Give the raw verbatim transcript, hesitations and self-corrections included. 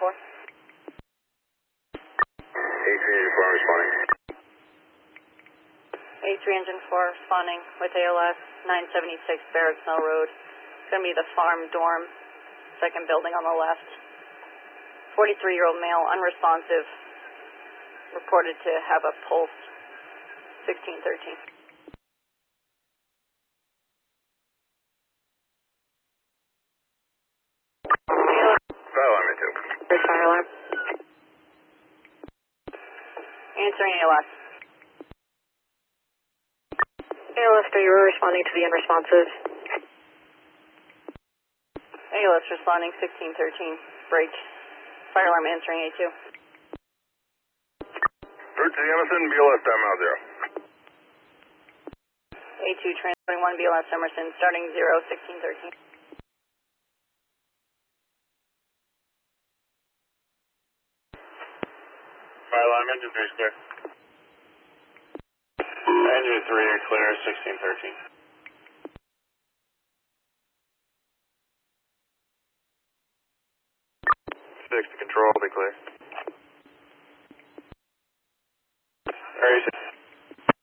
four. A three engine four responding. A three engine four responding with A L S nine seventy-six Barracks Mill Road. It's going to be the farm dorm, second building on the left. forty-three-year-old male, unresponsive, reported to have a pulse, sixteen thirteen. Fire alarm into. Fire alarm. Answering A L S. A L S, you were responding to the unresponsive. A L S responding, sixteen thirteen, break. Fire alarm answering A two. Route to Emerson, B L S timeout zero. A two transferring one B L S Emerson, starting zero, sixteen thirteen. Fire alarm, engine three is clear. Engine three clear, sixteen thirteen. Six to control, be clear.